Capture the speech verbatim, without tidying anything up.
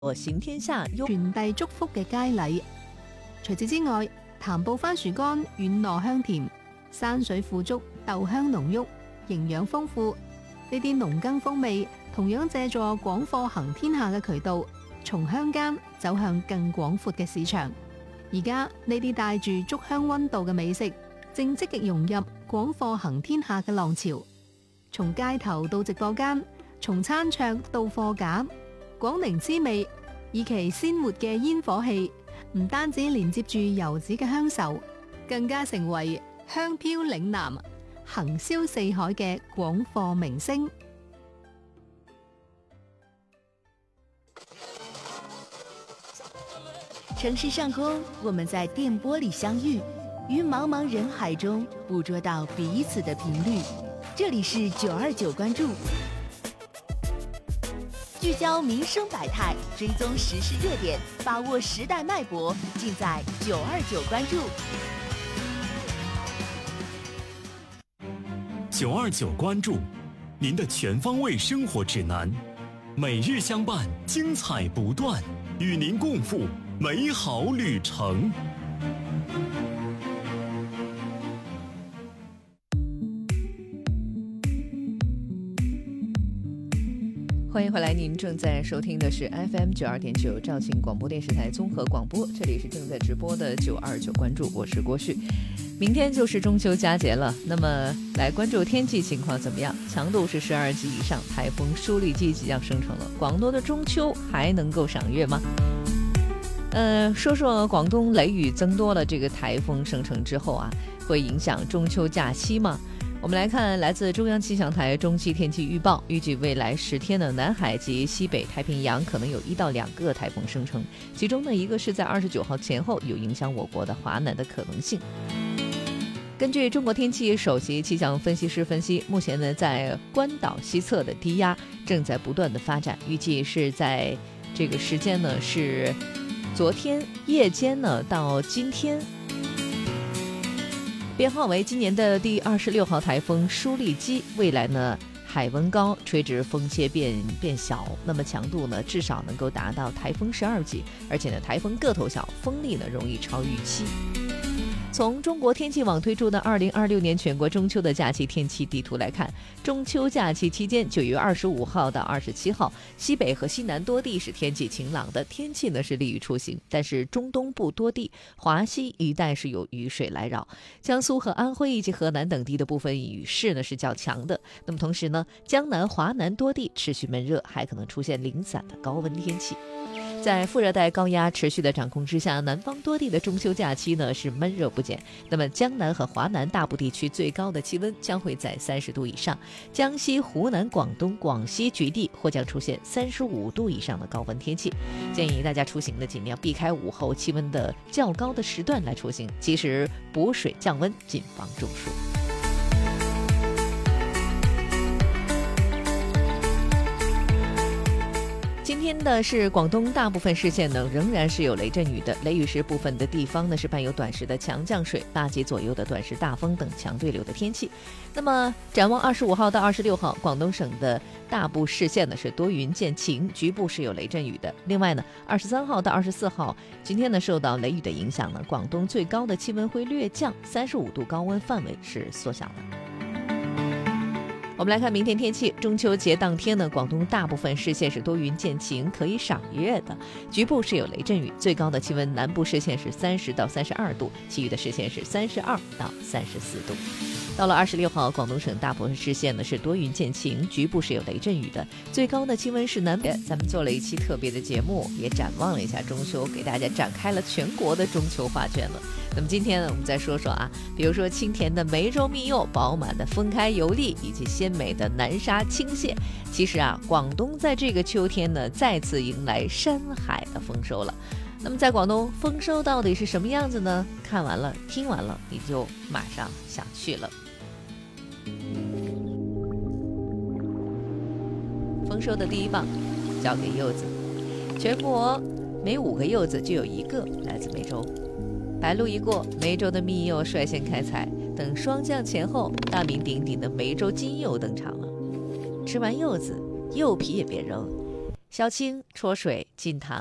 我行天下優傳遞祝福嘅佳禮。除此之外，潭埔番薯乾軟糯香甜，山水富足，豆香濃郁，營養豐富。呢啲農耕風味同樣借助廣貨行天下嘅渠道，從鄉間走向更廣闊嘅市場。而家呢啲帶住竹香溫度嘅美食，正積極融入廣貨行天下嘅浪潮。從街頭到直播間，從餐桌到貨架，廣寧滋味以其鮮活嘅煙火氣，唔單止連接住遊子嘅鄉愁，更加成為香飄嶺南、行銷四海嘅廣貨明星。 城市上空，我們在電波裡相遇，於茫茫人海中捕捉到彼此的頻率。這裡是九二九關注，聚焦民生百態，追蹤時事熱點，把握時代脈搏，盡在九二九關注。 九二九關注，您的全方位生活指南，每日相伴，精彩不斷，與您共赴美好旅程。 歡迎回來，您正在收聽的是 F M 九二點九肇慶廣播電視台綜合廣播，這裡是正在直播的九二九關注，我是郭旭。明天就是中秋佳節了，那麼來關注天氣情況怎麼樣？強度是十二級以上，颱風舒力基即將生成了。廣東的中秋還能夠賞月嗎？呃，說說廣東雷雨增多了，這個颱風生成之後啊，會影響中秋假期嗎？我們來看來自中央氣象台中期天氣預報，預計未來十天的南海及西北太平洋可能有一到兩個颱風生成，其中呢一個是在二十九號前後有影響我國的華南的可能性。根據中國天氣首席氣象分析師分析，目前呢在關島西側的低壓正在不斷的發展，預計是在這個時間呢是昨天夜間呢到今天。編號為今年的第二十六號颱風舒力基，未來呢海溫高，垂直風切變變小，那麼強度呢至少能夠達到颱風十二級，而且呢颱風個頭小，風力呢容易超預期。從中國天氣網推出的二零二六年全國中秋的假期天氣地圖來看，中秋假期期間九月二十五號到二十七號，西北和西南多地是天氣晴朗的，天氣呢是利於出行，但是中東部多地、華西一帶是有雨水來擾，江蘇和安徽以及河南等地的部分雨勢呢是較強的。那麼同時呢，江南、華南多地持續悶熱，還可能出現零散的高溫天氣。在副熱帶高壓持續的掌控之下，南方多地的中秋假期呢是悶熱不減。那麼江南和華南大部地區最高的氣溫將會在三十度以上，江西、湖南、廣東、廣西局地或將出現三十五度以上的高溫天氣。建議大家出行的盡量避開午後氣溫的較高的時段來出行，及時補水降溫，謹防中暑。今天的是廣東大部分市縣呢仍然是有雷陣雨的，雷雨時部分的地方呢是伴有短時的強降水、八級左右的短時大風等強對流的天氣。那麼展望二十五號到二十六號，廣東省的大部市縣呢是多雲見晴，局部是有雷陣雨的。另外呢，二十三號到二十四號，今天呢受到雷雨的影響呢，廣東最高的氣溫會略降，三十五度高溫範圍是縮小的。我們來看明天天氣，中秋節當天呢，廣東大部分市縣是多雲見晴，可以賞月的，局部是有雷陣雨，最高的氣溫南部市縣是三十到三十二度，其餘的市縣是三十二到三十四度。到了二十六號，廣東省大部分市縣呢是多雲見晴，局部是有雷陣雨的，最高的氣溫是南部。咱們做了一期特別的節目，也展望了一下中秋，給大家展開了全國的中秋畫卷了。那麼今天呢，我們再說說啊，比如說清甜的梅州蜜柚、飽滿的豐開油粒以及鮮美的南沙青蟹。其實啊，廣東在這個秋天呢，再次迎來山海的豐收了。那麼在廣東，豐收到底是什麼樣子呢？看完了，聽完了，你就馬上想去了。豐收的第一棒交給柚子，全國每五個柚子就有一個來自梅州。白露一過，梅州的蜜柚率先開採，等霜降前後，大名鼎鼎的梅州金柚登場了。吃完柚子，柚皮也別扔， 消清、戳水、进糖。